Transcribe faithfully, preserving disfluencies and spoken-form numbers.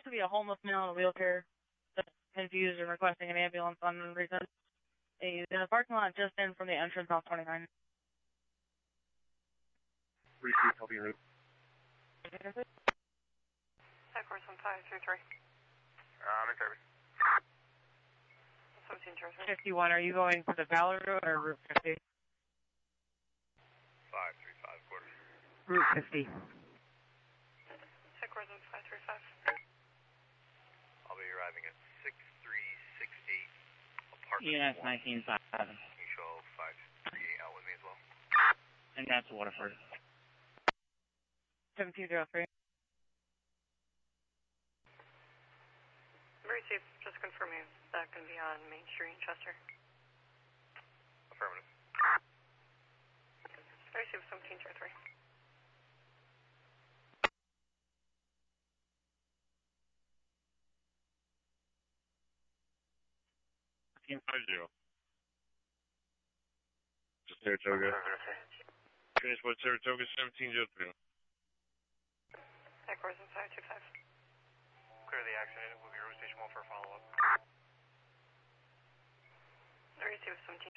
to be a homeless male in a wheelchair that's confused and requesting an ambulance on reason. He's in a parking lot just in from the entrance off twenty-nine. Repeat, helping route. Air Force one five three three. I'm in service. seventeen Jersey. fifty-one, are you going to the Valor Road or Route fifty? five three five, quarter. Route fifty. Air Force one five three five. I'll be arriving at six three six eight apartment U S one. nineteen five. Can you show five three eight out with me as well? And that's Waterford. seventeen oh three. Received, just confirming that can be on Main Street in Chester. Affirmative. Received seventeen oh three. fifteen fifty. Just Saratoga. Transport Saratoga seventeen oh three. Air Force one five two five. Clear the accident. We'll be road station one for a follow-up. Received seventeen.